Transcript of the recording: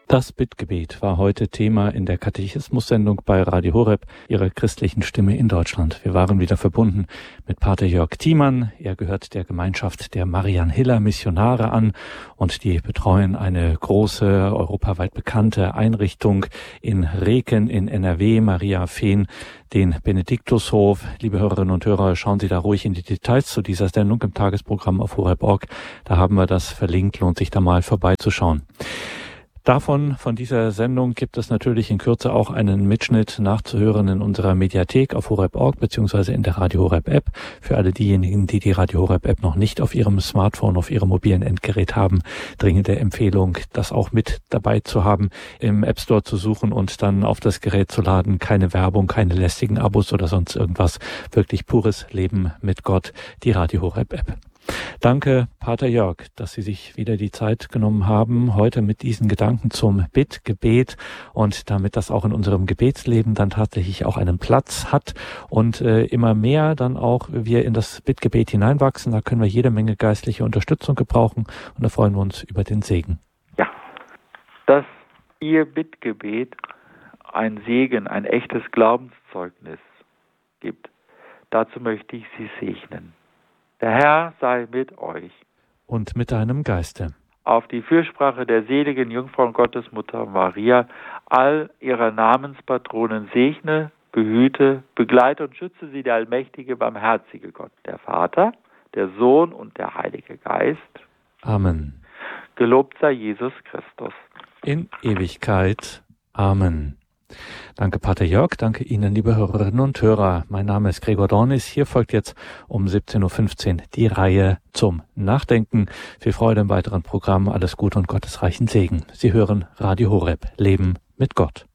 Das Bittgebet war heute Thema in der Katechismus-Sendung bei Radio Horeb, Ihrer christlichen Stimme in Deutschland. Wir waren wieder verbunden mit Pater Jörg Thiemann. Er gehört der Gemeinschaft der Mariannhiller Missionare an und die betreuen eine große, europaweit bekannte Einrichtung in Reken in NRW, Maria Fehn, den Benediktushof. Liebe Hörerinnen und Hörer, schauen Sie da ruhig in die Details zu dieser Sendung im Tagesprogramm auf horeb.org. Da haben wir das verlinkt, lohnt sich da mal vorbeizuschauen. Von dieser Sendung gibt es natürlich in Kürze auch einen Mitschnitt nachzuhören in unserer Mediathek auf horeb.org beziehungsweise in der Radio Horeb App. Für alle diejenigen, die die Radio Horeb App noch nicht auf ihrem Smartphone, auf ihrem mobilen Endgerät haben, dringende Empfehlung, das auch mit dabei zu haben, im App Store zu suchen und dann auf das Gerät zu laden. Keine Werbung, keine lästigen Abos oder sonst irgendwas. Wirklich pures Leben mit Gott, die Radio Horeb App. Danke, Pater Jörg, dass Sie sich wieder die Zeit genommen haben, heute mit diesen Gedanken zum Bittgebet und damit das auch in unserem Gebetsleben dann tatsächlich auch einen Platz hat und immer mehr dann auch wir in das Bittgebet hineinwachsen. Da können wir jede Menge geistliche Unterstützung gebrauchen und da freuen wir uns über den Segen. Ja, dass Ihr Bittgebet ein Segen, ein echtes Glaubenszeugnis gibt, dazu möchte ich Sie segnen. Der Herr sei mit euch. Und mit deinem Geiste. Auf die Fürsprache der seligen Jungfrau und Gottesmutter Maria, all ihrer Namenspatronen segne, behüte, begleite und schütze sie der allmächtige, barmherzige Gott, der Vater, der Sohn und der Heilige Geist. Amen. Gelobt sei Jesus Christus. In Ewigkeit. Amen. Danke, Pater Jörg. Danke Ihnen, liebe Hörerinnen und Hörer. Mein Name ist Gregor Dornis. Hier folgt jetzt um 17.15 Uhr die Reihe zum Nachdenken. Viel Freude im weiteren Programm. Alles Gute und gottesreichen Segen. Sie hören Radio Horeb. Leben mit Gott.